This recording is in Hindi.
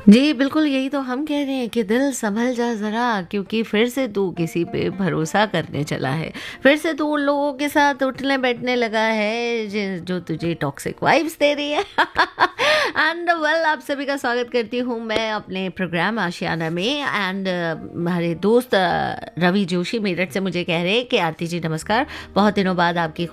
जी, बिल्कुल यही तो हम कह रहे हैं कि दिल सँभल जा ज़रा क्योंकि फिर से तू किसी पे भरोसा करने चला है। फिर से तू उन लोगों के साथ उठने-बैठने लगा है जो तुझे टॉक्सिक वाइब्स दे रही है। एंड वेल आप सभी का स्वागत करती हूँ मैं अपने प्रोग्राम आशियाना में एंड हमारे दोस्त रवि जोशी मेरठ से मुझे कह रहे हैं कि आरती जी नमस्कार, बहुत दिनों बाद आपकी